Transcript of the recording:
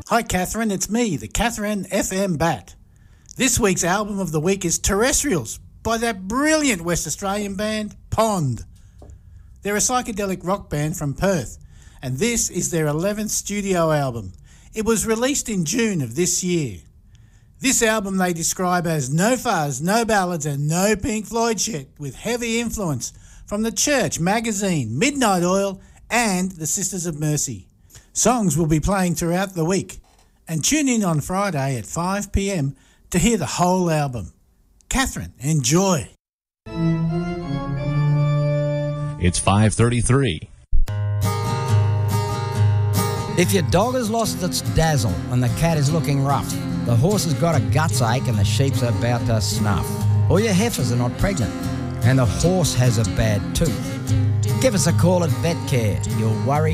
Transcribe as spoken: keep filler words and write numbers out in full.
Hi Catherine, it's me, the Catherine F M Bat. This week's album of the week is Terrestrials by that brilliant West Australian band, Pond. They're a psychedelic rock band from Perth, and this is their eleventh studio album. It was released in June of this year. This album they describe as no fuzz, no ballads and no Pink Floyd shit, with heavy influence from The Church, Magazine, Midnight Oil and the Sisters of Mercy. Songs will be playing throughout the week, and tune in on Friday at five p m to hear the whole album. Catherine, enjoy. It's five thirty-three. If your dog has lost its dazzle and the cat is looking rough, the horse has got a guts ache and the sheep's about to snuff, or your heifers are not pregnant and the horse has a bad tooth, give us a call at VetCare. You'll worry